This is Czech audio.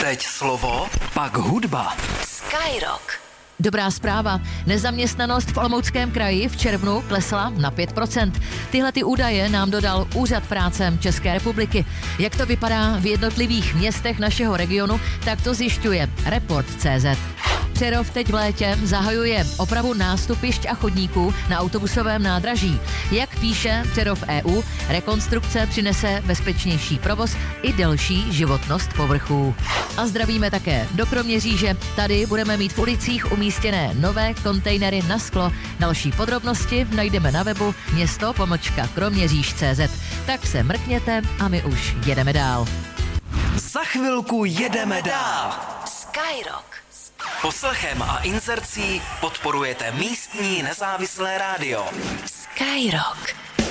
Teď slovo, pak hudba. Skyrock. Dobrá zpráva. Nezaměstnanost v Olomouckém kraji v červnu klesla na 5%. Tyhle ty údaje nám dodal Úřad práce České republiky. Jak to vypadá v jednotlivých městech našeho regionu, tak to zjišťuje Report.cz. Přerov teď v létě zahajuje opravu nástupišť a chodníků na autobusovém nádraží. Jak píše Přerov EU, rekonstrukce přinese bezpečnější provoz i delší životnost povrchů. A zdravíme také do Kroměříže. Tady budeme mít v ulicích umístěné nové kontejnery na sklo. Další podrobnosti najdeme na webu město-kroměříž.cz. Tak se mrkněte a my už jedeme dál. Za chvilku jedeme dál. Skyrock. Poslechem a inzercí podporujete místní nezávislé rádio. Skyrock.